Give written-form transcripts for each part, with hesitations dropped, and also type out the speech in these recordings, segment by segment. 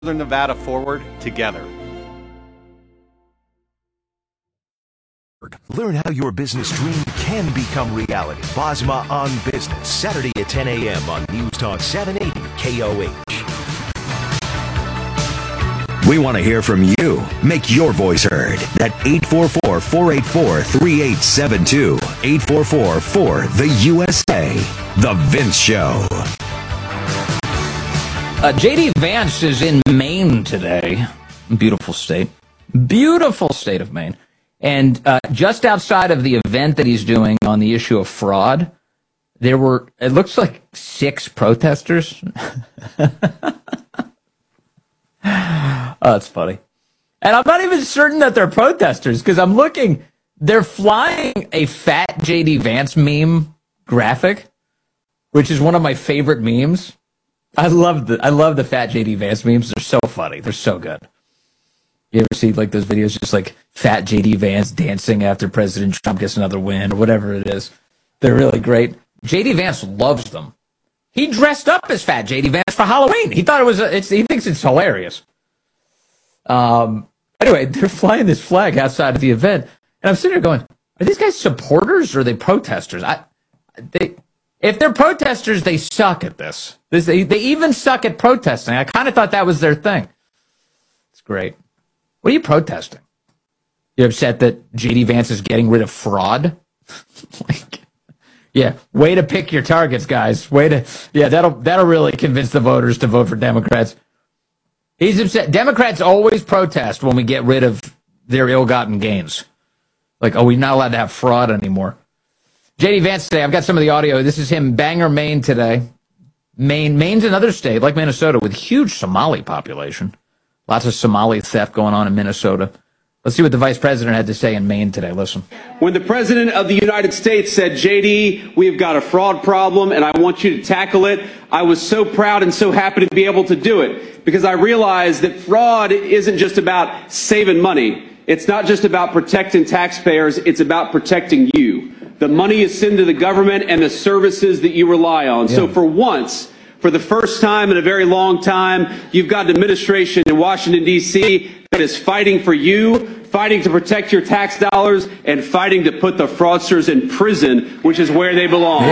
Northern Nevada forward together. Learn how your business dream can become reality. Bosma on Business, Saturday at 10 a.m. on News Talk 780 KOH. We want to hear from you. Make your voice heard at 844-484-3872. 844-4-THE-USA. The Vince Show. J.D. Vance is in Maine today. Beautiful state. Beautiful state of Maine. And just outside of the event that he's doing on the issue of fraud, there were, it looks like 6 protesters. Oh, it's funny. And I'm not even certain that they're protesters, because I'm looking, they're flying a fat J.D. Vance meme graphic, which is one of my favorite memes. I love the fat J.D. Vance memes. They're so funny. They're so good. You ever see like those videos, just like fat J.D. Vance dancing after President Trump gets another win or whatever it is? They're really great. J.D. Vance loves them. He dressed up as fat J.D. Vance for Halloween. He thought it was, he thinks it's hilarious. Anyway, they're flying this flag outside of the event, and I'm sitting there going, are these guys supporters or are they protesters? If they're protesters, they suck at this. They even suck at protesting. I kind of thought that was their thing. It's great. What are you protesting? You're upset that J.D. Vance is getting rid of fraud? Yeah, way to pick your targets, guys. That'll really convince the voters to vote for Democrats. He's upset. Democrats always protest when we get rid of their ill-gotten gains. Like, oh, we're not allowed to have fraud anymore. J.D. Vance today, I've got some of the audio. This is him, Bangor, Maine today. Maine's another state, like Minnesota, with huge Somali population. Lots of Somali theft going on in Minnesota. Let's see what the vice president had to say in Maine today. Listen. When the president of the United States said, JD, we've got a fraud problem and I want you to tackle it, I was so proud and so happy to be able to do it, because I realized that fraud isn't just about saving money. It's not just about protecting taxpayers. It's about protecting you. The money is sent to the government and the services that you rely on. Yeah. So for once, for the first time in a very long time, you've got an administration in Washington, D.C. that is fighting for you, fighting to protect your tax dollars, and fighting to put the fraudsters in prison, which is where they belong.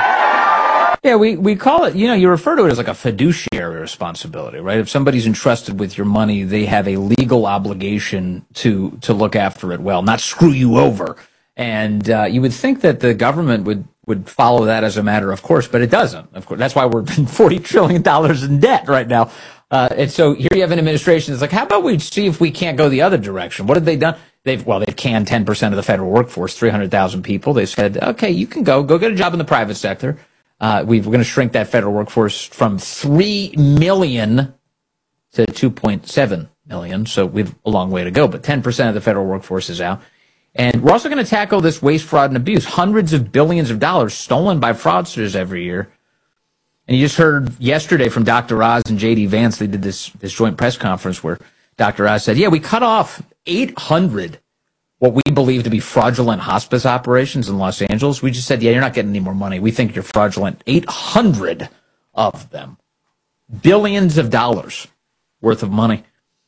Yeah, we call it, you refer to it as like a fiduciary responsibility, right? If somebody's entrusted with your money, they have a legal obligation to look after it well, not screw you over. And you would think that the government would follow that as a matter of course, but it doesn't. Of course, that's why we're $40 trillion in debt right now. And so here you have an administration that's like, how about we see if we can't go the other direction? What have they done? They've canned 10% of the federal workforce, 300,000 people. They said, okay, you can go get a job in the private sector. We're going to shrink that federal workforce from 3 million to 2.7 million. So we've a long way to go, but 10% of the federal workforce is out. And we're also going to tackle this waste, fraud, and abuse. Hundreds of billions of dollars stolen by fraudsters every year. And you just heard yesterday from Dr. Oz and J.D. Vance. They did this joint press conference where Dr. Oz said, yeah, we cut off 800 what we believe to be fraudulent hospice operations in Los Angeles. We just said, yeah, you're not getting any more money. We think you're fraudulent. 800 of them. Billions of dollars worth of money.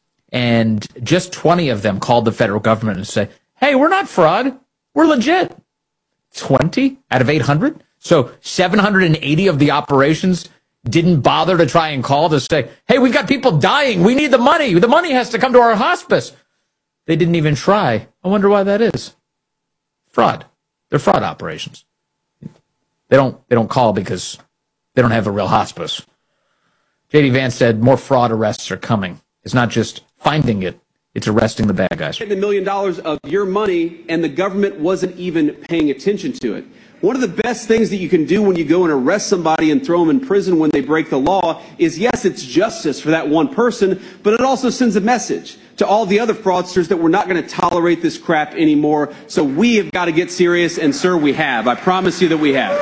And just 20 of them called the federal government and said, hey, we're not fraud. We're legit. 20 out of 800? So 780 of the operations didn't bother to try and call to say, hey, we've got people dying. We need the money. The money has to come to our hospice. They didn't even try. I wonder why that is. Fraud. They're fraud operations. They don't call because they don't have a real hospice. J.D. Vance said more fraud arrests are coming. It's not just finding it. It's arresting the bad guys. $1 million of your money, and the government wasn't even paying attention to it. One of the best things that you can do when you go and arrest somebody and throw them in prison when they break the law is, yes, it's justice for that one person, but it also sends a message to all the other fraudsters that we're not going to tolerate this crap anymore. So we have got to get serious, and sir, we have. I promise you that we have.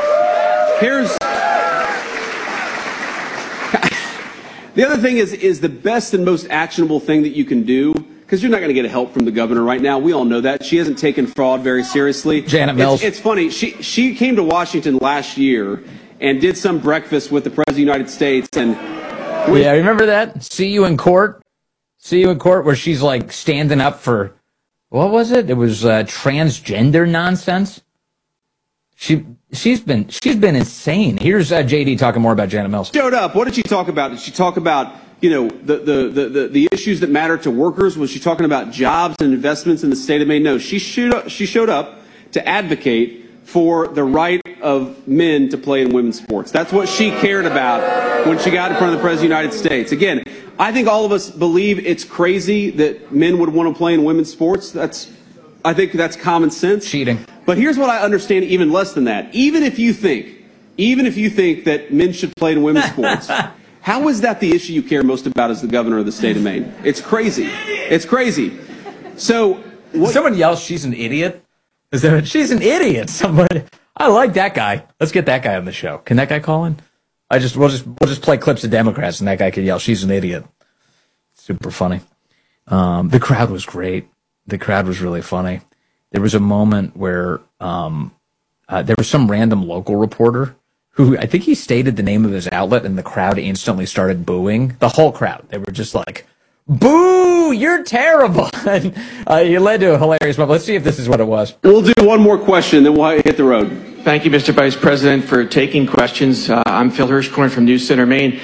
The other thing is the best and most actionable thing that you can do, because you're not going to get help from the governor right now. We all know that. She hasn't taken fraud very seriously. Janet Mills. It's funny. She came to Washington last year and did some breakfast with the President of the United States. And Yeah, remember that? See you in court. See you in court, where she's like standing up for, what was it? It was transgender nonsense. She's been insane. Here's JD talking more about Janet Mills. Showed up. What did she talk about? Did she talk about, you know, the issues that matter to workers? Was she talking about jobs and investments in the state of Maine? No, she showed up to advocate for the right of men to play in women's sports. That's what she cared about when she got in front of the President of the United States. Again, I think all of us believe it's crazy that men would want to play in women's sports. I think that's common sense. Cheating. But here's what I understand even less than that. Even if you think that men should play in women's sports, how is that the issue you care most about as the governor of the state of Maine? It's crazy. It's crazy. So someone yells, "She's an idiot." She's an idiot. Somebody. I like that guy. Let's get that guy on the show. Can that guy call in? We'll just play clips of Democrats, and that guy could yell, "She's an idiot." Super funny. The crowd was great. The crowd was really funny. There was a moment where there was some random local reporter who, I think he stated the name of his outlet, and the crowd instantly started booing. The whole crowd. They were just like, "Boo! You're terrible!" And it led to a hilarious moment. Let's see if this is what it was. We'll do one more question, then we'll hit the road. Thank you, Mr. Vice President, for taking questions. I'm Phil Hirschkorn from News Center, Maine.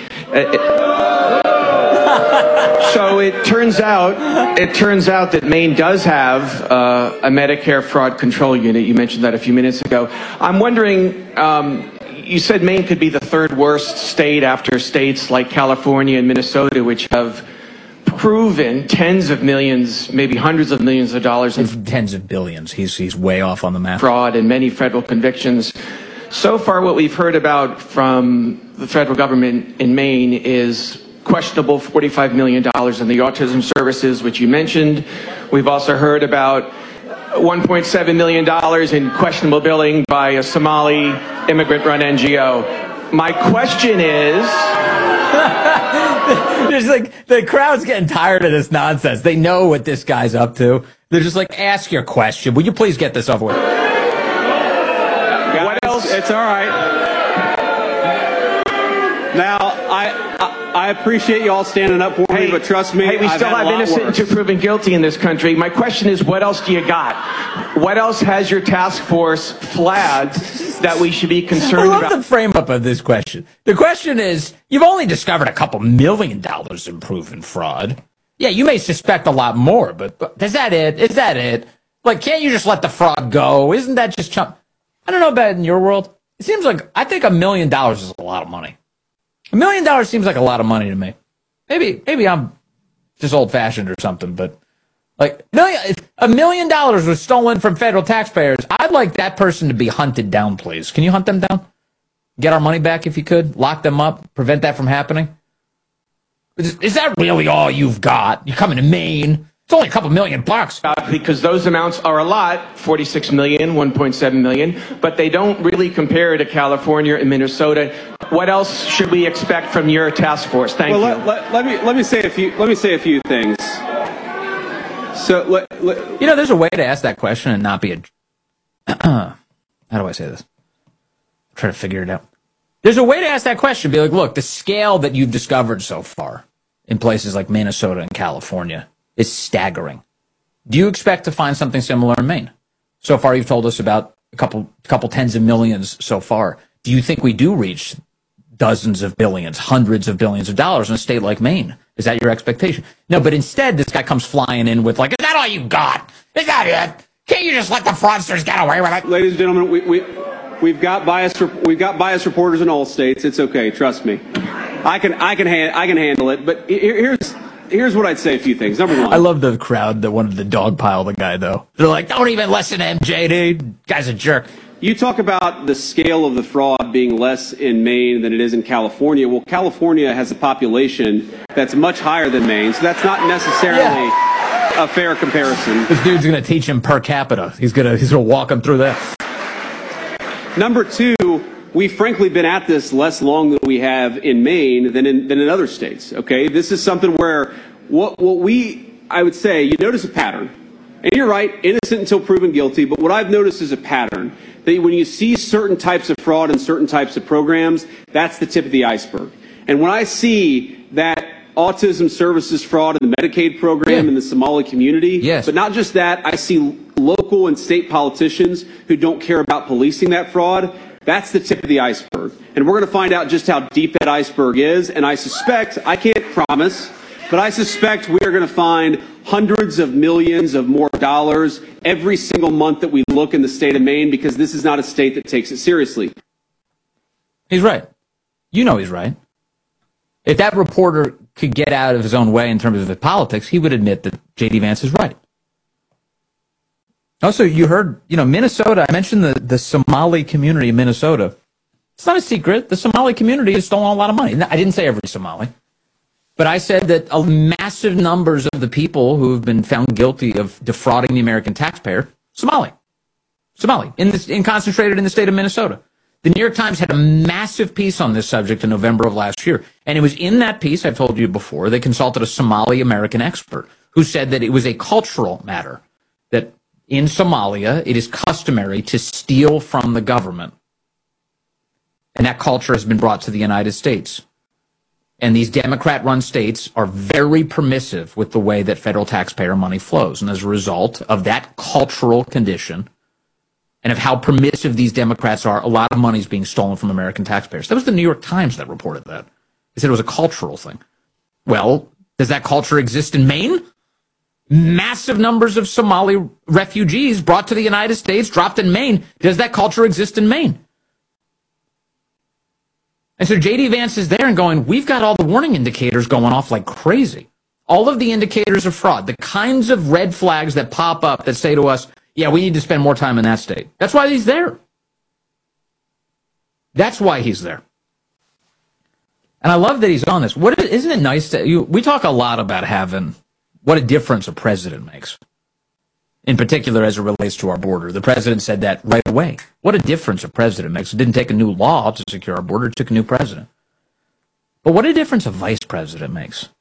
So it turns out that Maine does have a Medicare fraud control unit. You mentioned that a few minutes ago. I'm wondering, you said Maine could be the third worst state after states like California and Minnesota, which have proven tens of millions, maybe hundreds of millions of dollars in tens of billions. He's way off on the math. Fraud and many federal convictions. So far, what we've heard about from the federal government in Maine is questionable $45 million in the autism services, which you mentioned. We've also heard about $1.7 million in questionable billing by a Somali immigrant-run NGO. My question is... There's like, the crowd's getting tired of this nonsense. They know what this guy's up to. They're just like, ask your question. Will you please get this over with? Guys, what else? It's all right. Now, I appreciate you all standing up for me, but trust me, we still have innocent until proven guilty in this country. My question is, what else do you got? What else has your task force flagged that we should be concerned about? I love the frame up of this question. The question is, you've only discovered a couple $1 million in proven fraud. Yeah, you may suspect a lot more, but is that it? Is that it? Like, can't you just let the fraud go? Isn't that just I don't know about in your world. It seems like, I think $1 million is a lot of money. $1 million seems like a lot of money to me. Maybe I'm just old-fashioned or something, but like if $1 million was stolen from federal taxpayers, I'd like that person to be hunted down, please. Can you hunt them down? Get our money back if you could. Lock them up. Prevent that from happening. Is that really all you've got? You're coming to Maine. It's only a couple $1 million. Because those amounts are a lot, 46 million, 1.7 million, but they don't really compare to California and Minnesota. What else should we expect from your task force? Thank you. Let me say a few things. So there's a way to ask that question and not be a how do I say this? I'm trying to figure it out. There's a way to ask that question. Be like, look, the scale that you've discovered so far in places like Minnesota and California is staggering. Do you expect to find something similar in Maine? So far, you've told us about a couple tens of millions so far. Do you think we do reach dozens of billions, hundreds of billions of dollars in a state like Maine? Is that your expectation? No, but instead, this guy comes flying in with like, is that all you got? Is that it? Can't you just let the fraudsters get away with it? Ladies and gentlemen, we've got biased reporters in all states. It's okay, trust me. I can handle it. But here's what I'd say. A few things. Number one, I love the crowd that wanted to dogpile the guy though. They're like, don't even listen to him, JD. Guy's a jerk. You talk about the scale of the fraud being less in Maine than it is in California. Well, California has a population that's much higher than Maine, so that's not necessarily a fair comparison. This dude's going to teach him per capita. He's going to walk him through that. Number two, we've frankly been at this less long than we have in Maine than in other states. Okay, this is something where I would say, you notice a pattern. And you're right, innocent until proven guilty, but what I've noticed is a pattern. That when you see certain types of fraud and certain types of programs, that's the tip of the iceberg. And when I see that autism services fraud in the Medicaid program in the Somali community. Yes. But not just that, I see local and state politicians who don't care about policing that fraud. That's the tip of the iceberg. And we're going to find out just how deep that iceberg is. And I suspect, I can't promise, but I suspect we are going to find hundreds of millions of more dollars every single month that we look in the state of Maine, because this is not a state that takes it seriously. He's right. You know he's right. If that reporter could get out of his own way in terms of his politics, he would admit that J.D. Vance is right. Also, you heard, Minnesota, I mentioned the Somali community in Minnesota. It's not a secret. The Somali community has stolen a lot of money. I didn't say every Somali, but I said that massive numbers of the people who have been found guilty of defrauding the American taxpayer, Somali, concentrated in the state of Minnesota. The New York Times had a massive piece on this subject in November of last year. And it was in that piece, I've told you before, they consulted a Somali American expert who said that it was a cultural matter, that in Somalia, it is customary to steal from the government. And that culture has been brought to the United States. And these Democrat-run states are very permissive with the way that federal taxpayer money flows. And as a result of that cultural condition, and of how permissive these Democrats are, a lot of money is being stolen from American taxpayers. That was the New York Times that reported that. They said it was a cultural thing. Well, does that culture exist in Maine? Massive numbers of Somali refugees brought to the United States, dropped in Maine. Does that culture exist in Maine? And so J.D. Vance is there and going, we've got all the warning indicators going off like crazy. All of the indicators of fraud, the kinds of red flags that pop up that say to us, yeah, we need to spend more time in that state. That's why he's there. That's why he's there. And I love that he's on this. Isn't it nice that we talk a lot about having what a difference a president makes, in particular as it relates to our border. The president said that right away. What a difference a president makes. It didn't take a new law to secure our border. It took a new president. But what a difference a vice president makes.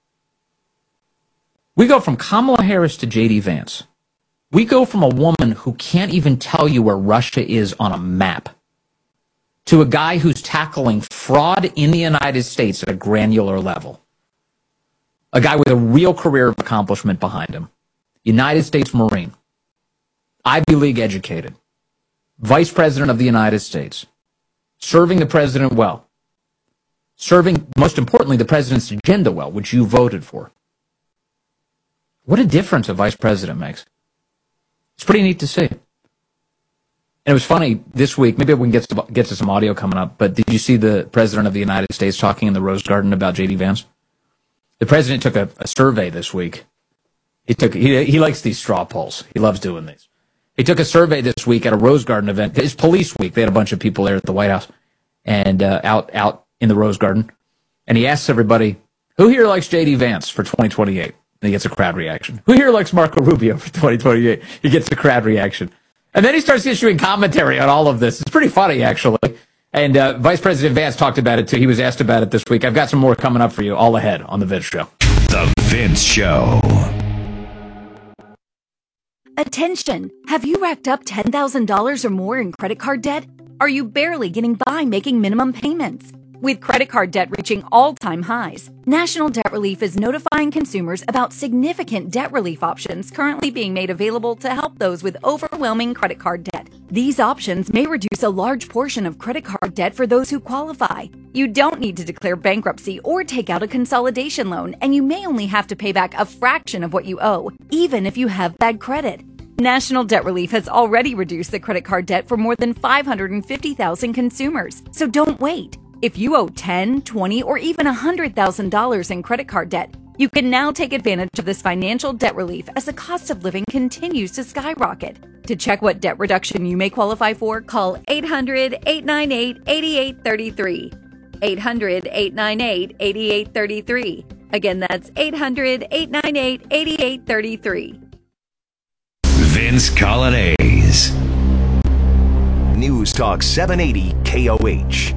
We go from Kamala Harris to J.D. Vance. We go from a woman who can't even tell you where Russia is on a map to a guy who's tackling fraud in the United States at a granular level. A guy with a real career of accomplishment behind him. United States Marine. Ivy League educated. Vice President of the United States. Serving the president well. Serving, most importantly, the president's agenda well, which you voted for. What a difference a vice president makes. It's pretty neat to see. And it was funny this week, maybe we can get to some audio coming up, but did you see the president of the United States talking in the Rose Garden about J.D. Vance? The president took a survey this week. He likes these straw polls. He loves doing these. He took a survey this week at a Rose Garden event. It's police week. They had a bunch of people there at the White House and out in the Rose Garden. And he asks everybody, who here likes J.D. Vance for 2028? And he gets a crowd reaction. Who here likes Marco Rubio for 2028? He gets a crowd reaction. And then he starts issuing commentary on all of this. It's pretty funny, actually. And Vice President Vance talked about it, too. He was asked about it this week. I've got some more coming up for you all ahead on The Vince Show. The Vince Show. Attention! Have you racked up $10,000 or more in credit card debt? Are you barely getting by making minimum payments? With credit card debt reaching all-time highs, National Debt Relief is notifying consumers about significant debt relief options currently being made available to help those with overwhelming credit card debt. These options may reduce a large portion of credit card debt for those who qualify. You don't need to declare bankruptcy or take out a consolidation loan, and you may only have to pay back a fraction of what you owe, even if you have bad credit. National Debt Relief has already reduced the credit card debt for more than 550,000 consumers, so don't wait. If you owe $10,000, $20,000, or even $100,000 in credit card debt, you can now take advantage of this financial debt relief as the cost of living continues to skyrocket. To check what debt reduction you may qualify for, call 800-898-8833. 800-898-8833. Again, that's 800-898-8833. Vince Coglianese. News Talk 780 KOH.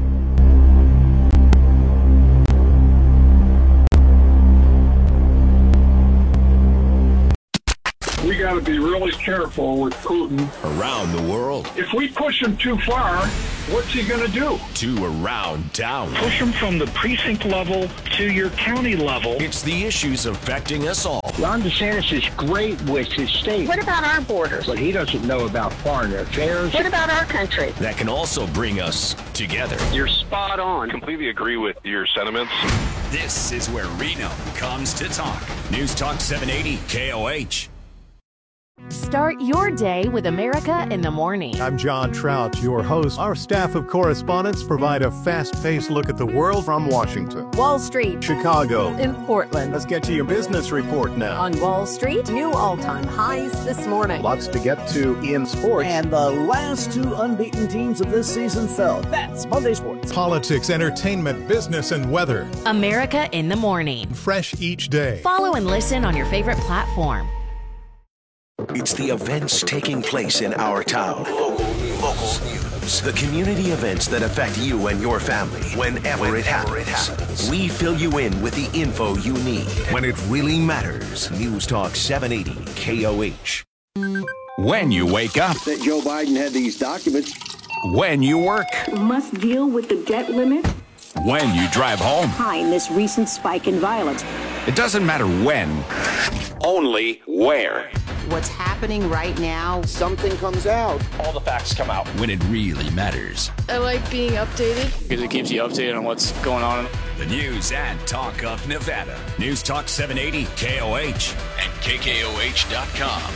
We got to be really careful with Putin. Around the world. If we push him too far, what's he going to do? To around town. Push him from the precinct level to your county level. It's the issues affecting us all. Ron DeSantis is great with his state. What about our borders? But he doesn't know about foreign affairs. What about our country? That can also bring us together. You're spot on. Completely agree with your sentiments. This is where Reno comes to talk. News Talk 780 KOH. Start your day with America in the Morning. I'm John Trout, your host. Our staff of correspondents provide a fast-paced look at the world from Washington, Wall Street, Chicago, in Portland. Let's get to your business report now. On Wall Street, new all-time highs this morning. Lots to get to in sports. And the last two unbeaten teams of this season fell. That's Monday Sports. Politics, entertainment, business, and weather. America in the Morning. Fresh each day. Follow and listen on your favorite platform. It's the events taking place in our town. Local news. The community events that affect you and your family whenever it happens. We fill you in with the info you need when it really matters. News Talk 780 KOH. When you wake up. That Joe Biden had these documents. When you work. Must deal with the debt limit. When you drive home. Behind this recent spike in violence. It doesn't matter when, only where. What's happening right now, something comes out. All the facts come out. When it really matters. I like being updated. Because it keeps you updated on what's going on. The news and talk of Nevada. News Talk 780 KOH and KKOH.com.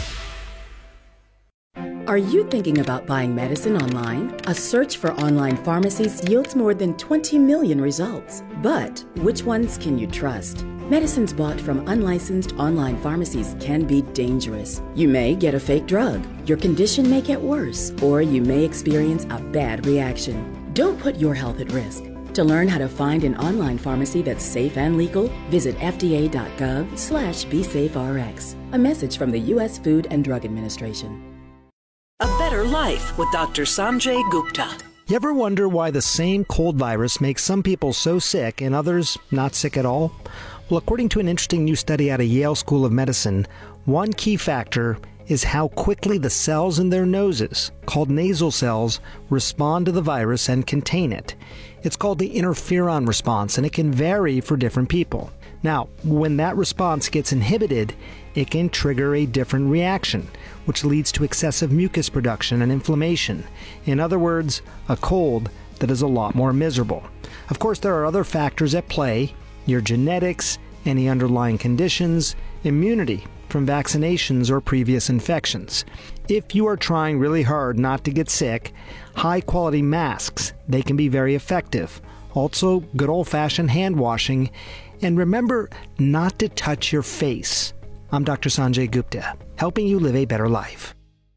Are you thinking about buying medicine online? A search for online pharmacies yields more than 20 million results. But which ones can you trust? Medicines bought from unlicensed online pharmacies can be dangerous. You may get a fake drug, your condition may get worse, or you may experience a bad reaction. Don't put your health at risk. To learn how to find an online pharmacy that's safe and legal, visit fda.gov/BeSafeRx. A message from the U.S. Food and Drug Administration. A better life with Dr. Sanjay Gupta. You ever wonder why the same cold virus makes some people so sick and others not sick at all? Well, according to an interesting new study out of Yale School of Medicine, one key factor is how quickly the cells in their noses, called nasal cells, respond to the virus and contain it. It's called the interferon response, and it can vary for different people. Now, when that response gets inhibited, it can trigger a different reaction, which leads to excessive mucus production and inflammation. In other words, a cold that is a lot more miserable. Of course, there are other factors at play: your genetics, any underlying conditions, immunity from vaccinations or previous infections. If you are trying really hard not to get sick, high-quality masks, they can be very effective. Also, good old-fashioned hand washing. And remember not to touch your face. I'm Dr. Sanjay Gupta, helping you live a better life.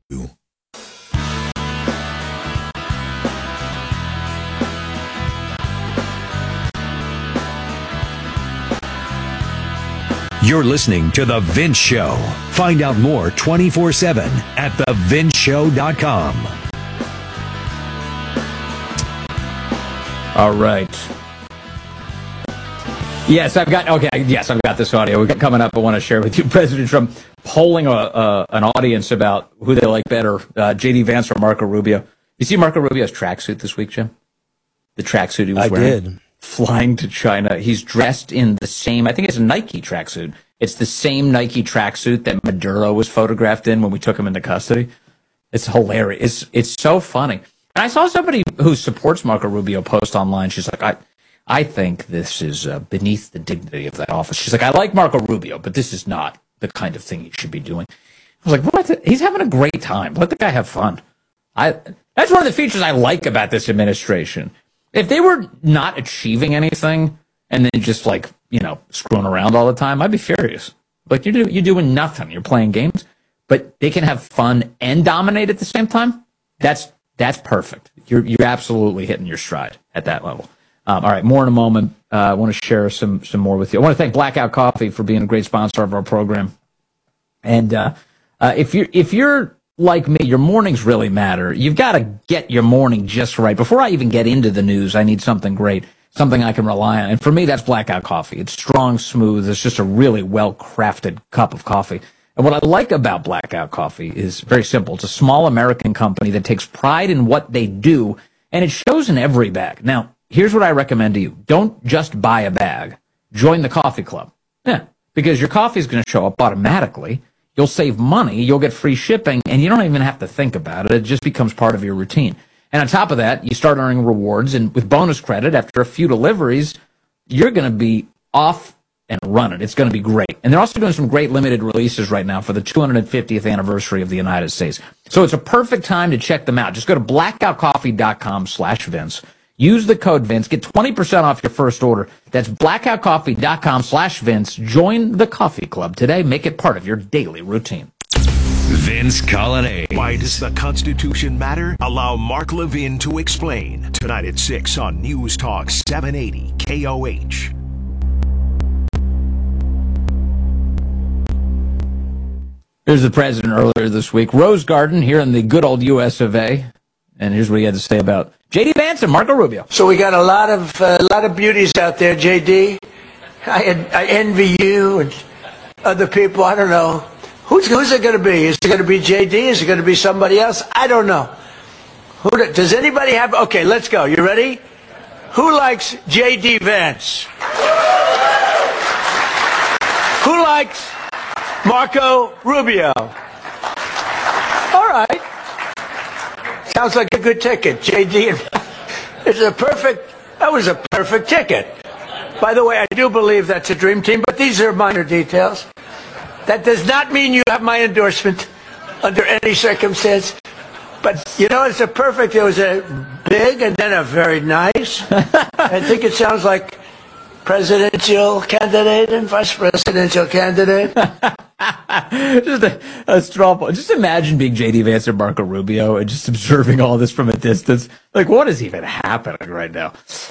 You're listening to The Vince Show. Find out more 24/7 at thevinceshow.com. All right. Yes, I've got this audio. We've got coming up. I want to share with you President Trump polling an audience about who they like better, J.D. Vance or Marco Rubio. You see Marco Rubio's tracksuit this week, Jim? The tracksuit he was wearing. I did. Flying to China. He's dressed in the same, I think it's a Nike tracksuit. It's the same Nike tracksuit that Maduro was photographed in when we took him into custody. It's hilarious. It's so funny. And I saw somebody who supports Marco Rubio post online. She's like, I think this is beneath the dignity of that office. She's like, I like Marco Rubio, but this is not the kind of thing he should be doing. I was like, what? He's having a great time. Let the guy have fun. That's one of the features I like about this administration. If they were not achieving anything and then just screwing around all the time, I'd be furious. Like you're doing nothing. You're playing games, but they can have fun and dominate at the same time. That's perfect. You're absolutely hitting your stride at that level. All right, more in a moment. I want to share some more with you. I want to thank Blackout Coffee for being a great sponsor of our program. And if you're like me, your mornings really matter. You've got to get your morning just right. Before I even get into the news, I need something great, something I can rely on. And for me, that's Blackout Coffee. It's strong, smooth. It's just a really well-crafted cup of coffee. And what I like about Blackout Coffee is very simple. It's a small American company that takes pride in what they do, and it shows in every bag. Now, here's what I recommend to you. Don't just buy a bag. Join the coffee club. Yeah, because your coffee is going to show up automatically. You'll save money, you'll get free shipping, and you don't even have to think about it. It just becomes part of your routine. And on top of that, you start earning rewards, and with bonus credit, after a few deliveries, you're going to be off and running. It's going to be great. And they're also doing some great limited releases right now for the 250th anniversary of the United States. So it's a perfect time to check them out. Just go to blackoutcoffee.com/Vince. Use the code Vince. Get 20% off your first order. That's blackoutcoffee.com/Vince. Join the coffee club today. Make it part of your daily routine. Vince Coglianese. Why does the Constitution matter? Allow Mark Levin to explain. Tonight at 6 on News Talk 780 KOH. Here's the president earlier this week. Rose Garden here in the good old U.S. of A. And here's what he had to say about J.D. Vance and Marco Rubio. So we got a lot of beauties out there, J.D. I envy you and other people. I don't know. Who's it going to be? Is it going to be J.D.? Is it going to be somebody else? I don't know. Does anybody have... Okay, let's go. You ready? Who likes J.D. Vance? Who likes Marco Rubio? All right. Sounds like a good ticket, J.D. That was a perfect ticket. By the way, I do believe that's a dream team, but these are minor details. That does not mean you have my endorsement under any circumstance. But, you know, it was a big and then a very nice. I think it sounds like presidential candidate and vice presidential candidate. Just a straw poll. Just imagine being J.D. Vance and Marco Rubio and just observing all this from a distance. Like, what is even happening right now?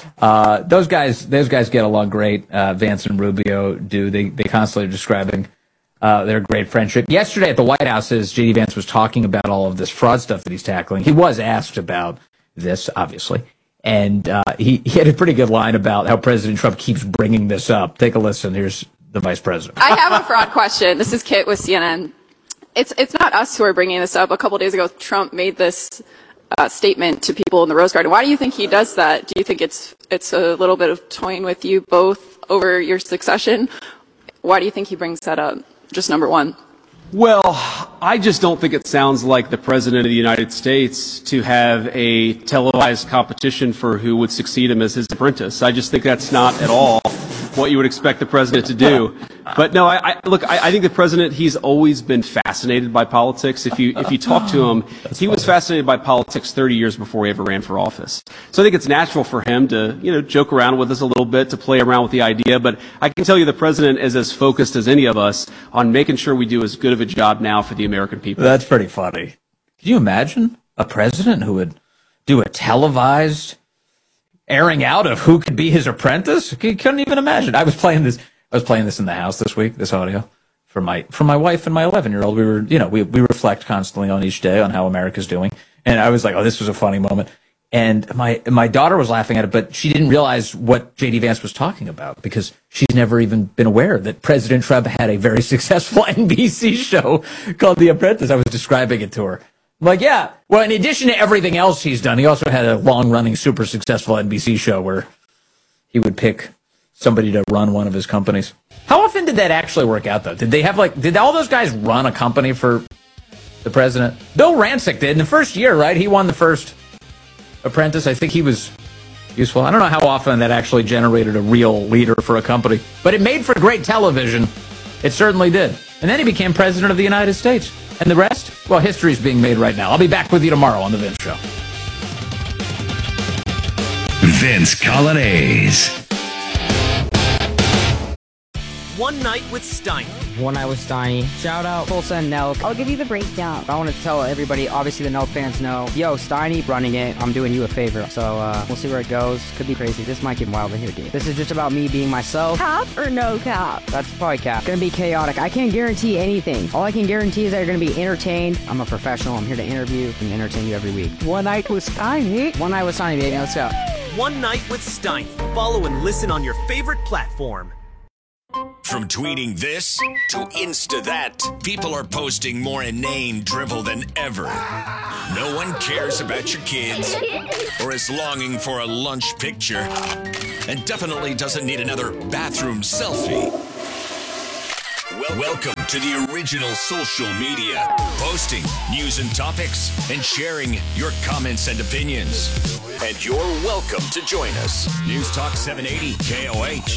Those guys get along great. Vance and Rubio do. They constantly are describing their great friendship. Yesterday at the White House, as J.D. Vance was talking about all of this fraud stuff that he's tackling, he was asked about this, obviously. And he had a pretty good line about how President Trump keeps bringing this up. Take a listen. Here's the vice president. I have a fraud question. This is Kit with CNN. It's not us who are bringing this up. A couple days ago, Trump made this statement to people in the Rose Garden. Why do you think he does that? Do you think it's a little bit of toying with you both over your succession? Why do you think he brings that up? Just number one. Well, I just don't think it sounds like the President of the United States to have a televised competition for who would succeed him as his apprentice. I just think that's not at all what you would expect the President to do. But no, I think the President, he's always been fascinated by politics. If you talk to him, he was fascinated by politics 30 years before he ever ran for office. So I think it's natural for him to, joke around with us a little bit, to play around with the idea. But I can tell you the President is as focused as any of us on making sure we do as good of a job now for the American people. That's pretty funny. Can you imagine a president who would do a televised airing out of who could be his apprentice? You couldn't even imagine. I was playing this in the house this week, this audio, for my wife and my 11-year-old. We were, we reflect constantly on each day on how America's doing. And I was like, oh, this was a funny moment. And my daughter was laughing at it, but she didn't realize what J.D. Vance was talking about because she's never even been aware that President Trump had a very successful NBC show called The Apprentice. I was describing it to her. I'm like, yeah. Well, in addition to everything else he's done, he also had a long-running, super successful NBC show where he would pick somebody to run one of his companies. How often did that actually work out, though? Did all those guys run a company for the president? Bill Rancic did in the first year, right? He won the first Apprentice. I think he was useful. I don't know how often that actually generated a real leader for a company, but it made for great television. It certainly did. And then he became president of the United States. And the rest? Well, history's being made right now. I'll be back with you tomorrow on The Vince Show. Vince Coglianese. One Night with Steiny. One Night with Steiny. Shout out Tulsa and Nelk. I'll give you the breakdown. I want to tell everybody, obviously the Nelk fans know, yo, Steiny running it, I'm doing you a favor. So we'll see where it goes. Could be crazy. This might get wild in here, dude. This is just about me being myself. Cap or no cap? That's probably cap. Gonna be chaotic. I can't guarantee anything. All I can guarantee is that you're gonna be entertained. I'm a professional. I'm here to interview and entertain you every week. One Night with Steiny. One Night with Steiny, baby. Let's go. One Night with Steiny. Follow and listen on your favorite platform. From tweeting this to Insta that, people are posting more inane drivel than ever. No one cares about your kids or is longing for a lunch picture and definitely doesn't need another bathroom selfie. Welcome to the original social media, posting news and topics and sharing your comments and opinions. And you're welcome to join us. News Talk 780 KOH.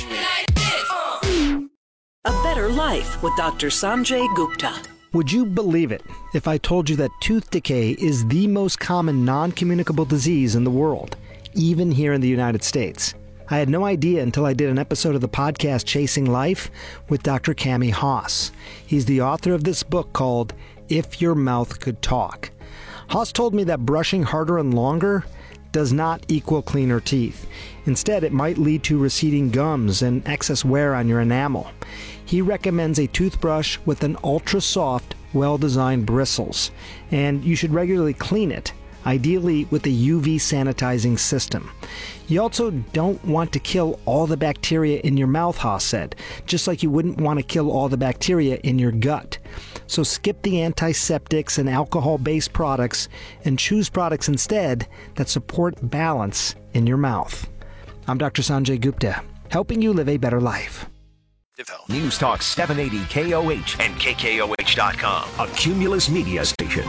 A Better Life with Dr. Sanjay Gupta. Would you believe it if I told you that tooth decay is the most common non-communicable disease in the world, even here in the United States? I had no idea until I did an episode of the podcast Chasing Life with Dr. Cami Haas. He's the author of this book called If Your Mouth Could Talk. Haas told me that brushing harder and longer does not equal cleaner teeth. Instead, it might lead to receding gums and excess wear on your enamel. He recommends a toothbrush with an ultra-soft, well-designed bristles, and you should regularly clean it, ideally with a UV sanitizing system. You also don't want to kill all the bacteria in your mouth, Haas said, just like you wouldn't want to kill all the bacteria in your gut. So skip the antiseptics and alcohol-based products and choose products instead that support balance in your mouth. I'm Dr. Sanjay Gupta, helping you live a better life. News Talk 780 KOH and KKOH.com, a Cumulus media station.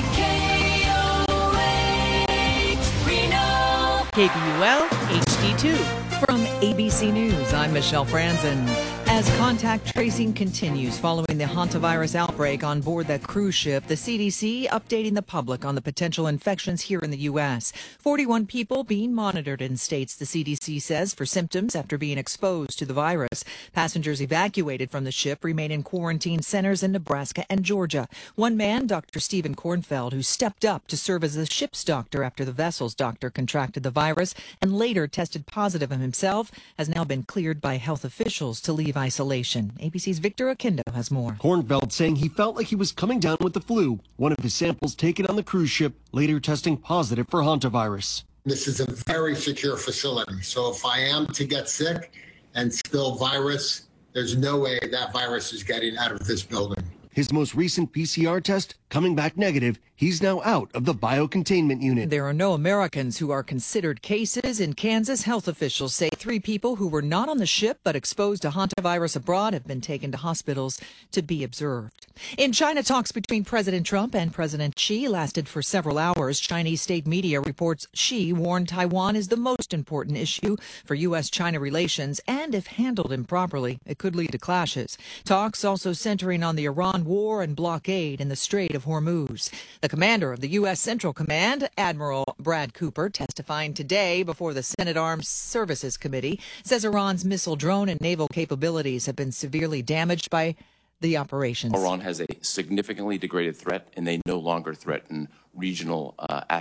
KBUL HD2. From ABC News, I'm Michelle Franzen. As contact tracing continues following the hantavirus outbreak on board that cruise ship, the CDC updating the public on the potential infections here in the U.S. 41 people being monitored in states, the CDC says, for symptoms after being exposed to the virus. Passengers evacuated from the ship remain in quarantine centers in Nebraska and Georgia. One man, Dr. Stephen Kornfeld, who stepped up to serve as the ship's doctor after the vessel's doctor contracted the virus and later tested positive himself, has now been cleared by health officials to leave isolation. ABC's Victor Akindo has more. Kornfeld saying he felt like he was coming down with the flu. One of his samples taken on the cruise ship later testing positive for hantavirus. This is a very secure facility. So if I am to get sick and spill virus, there's no way that virus is getting out of this building. His most recent PCR test coming back negative. He's now out of the biocontainment unit. There are no Americans who are considered cases. In Kansas, health officials say 3 people who were not on the ship but exposed to hantavirus abroad have been taken to hospitals to be observed. In China, talks between President Trump and President Xi lasted for several hours. Chinese state media reports Xi warned Taiwan is the most important issue for U.S.-China relations, and if handled improperly, it could lead to clashes. Talks also centering on the Iran war and blockade in the Strait of Hormuz. The commander of the U.S. Central Command, Admiral Brad Cooper, testifying today before the Senate Armed Services Committee, says Iran's missile, drone, and naval capabilities have been severely damaged by the operations. Iran has a significantly degraded threat, and they no longer threaten regional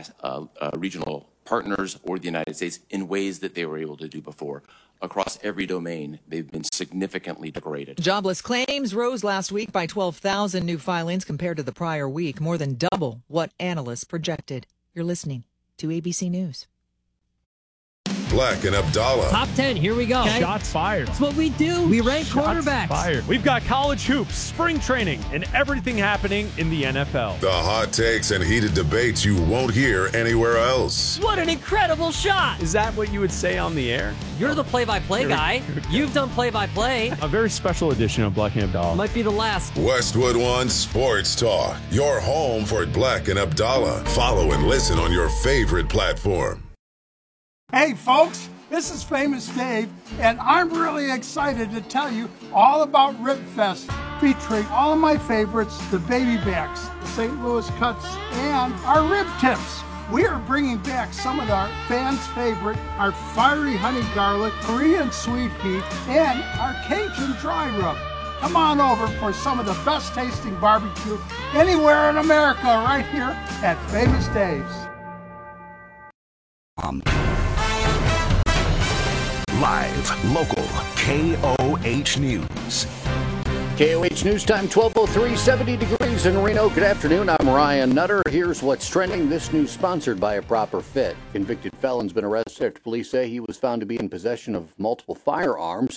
partners or the United States in ways that they were able to do before. Across every domain, they've been significantly degraded. Jobless claims rose last week by 12,000 new filings compared to the prior week, more than double what analysts projected. You're listening to ABC News. Black and Abdallah. Top 10, here we go. Okay. Shots fired. That's what we do. We rank quarterbacks. Fired. We've got college hoops, spring training, and everything happening in the NFL. The hot takes and heated debates you won't hear anywhere else. What an incredible shot. Is that what you would say on the air? You're the play-by-play guy. You've done play-by-play. A very special edition of Black and Abdallah. Might be the last. Westwood One Sports Talk. Your home for Black and Abdallah. Follow and listen on your favorite platform. Hey folks, this is Famous Dave, and I'm really excited to tell you all about Rib Fest, featuring all of my favorites, the baby backs, the St. Louis cuts, and our rib tips. We are bringing back some of our fans' favorite, our fiery honey garlic, Korean sweet heat, and our Cajun dry rub. Come on over for some of the best tasting barbecue anywhere in America, right here at Famous Dave's. Live, local, KOH News. KOH News Time, 12:03, 70 degrees in Reno. Good afternoon, I'm Ryan Nutter. Here's what's trending. This news sponsored by A Proper Fit. Convicted felon's been arrested after police say he was found to be in possession of multiple firearms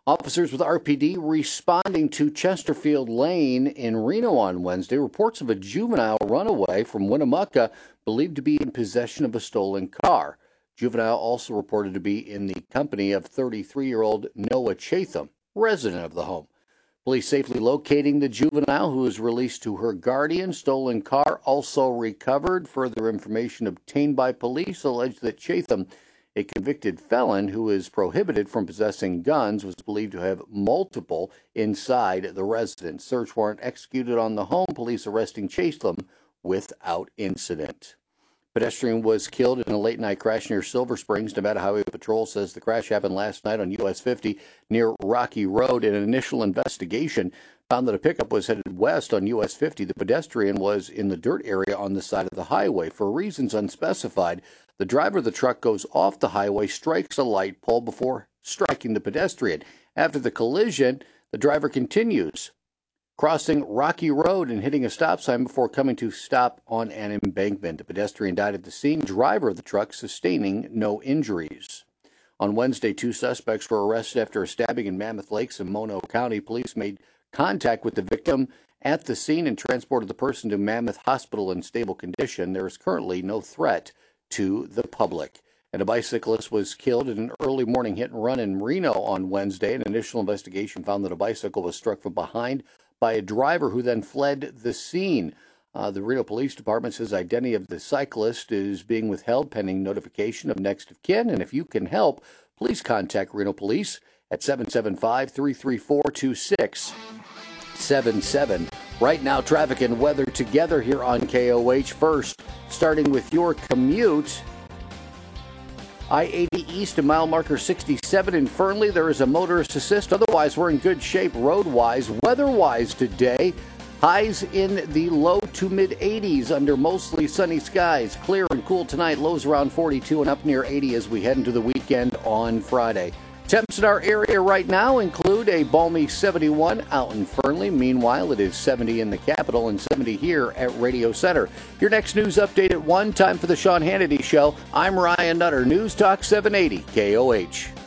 Officers with RPD responding to Chesterfield Lane in Reno on Wednesday. Reports of a juvenile runaway from Winnemucca believed to be in possession of a stolen car. Juvenile also reported to be in the company of 33-year-old Noah Chatham, resident of the home. Police safely locating the juvenile, who was released to her guardian. Stolen car also recovered. Further information obtained by police alleged that Chatham, a convicted felon who is prohibited from possessing guns, was believed to have multiple inside the residence. Search warrant executed on the home, police arresting Chatham without incident. Pedestrian was killed in a late-night crash near Silver Springs. Nevada Highway Patrol says the crash happened last night on US 50 near Rocky Road. An initial investigation found that a pickup was headed west on US 50. The pedestrian was in the dirt area on the side of the highway. For reasons unspecified, the driver of the truck goes off the highway, strikes a light pole before striking the pedestrian. After the collision, the driver continues, crossing Rocky Road and hitting a stop sign before coming to stop on an embankment. The pedestrian died at the scene, driver of the truck sustaining no injuries. On Wednesday, 2 suspects were arrested after a stabbing in Mammoth Lakes in Mono County. Police made contact with the victim at the scene and transported the person to Mammoth Hospital in stable condition. There is currently no threat to the public. And a bicyclist was killed in an early morning hit and run in Reno on Wednesday. An initial investigation found that a bicycle was struck from behind by a driver who then fled the scene. The Reno Police Department says identity of the cyclist is being withheld pending notification of next of kin. And if you can help, please contact Reno Police at 775-334-2677. Right now, traffic and weather together here on KOH. First, starting with your commute. I-80 east to mile marker 67 in Fernley. There is a motorist assist. Otherwise, we're in good shape road-wise. Weather-wise today, highs in the low to mid-80s under mostly sunny skies. Clear and cool tonight. Lows around 42 and up near 80 as we head into the weekend on Friday. Temps in our area right now include a balmy 71 out in Fernley. Meanwhile, it is 70 in the capital and 70 here at Radio Center. Your next news update at 1, time for the Sean Hannity Show. I'm Ryan Nutter, News Talk 780 KOH.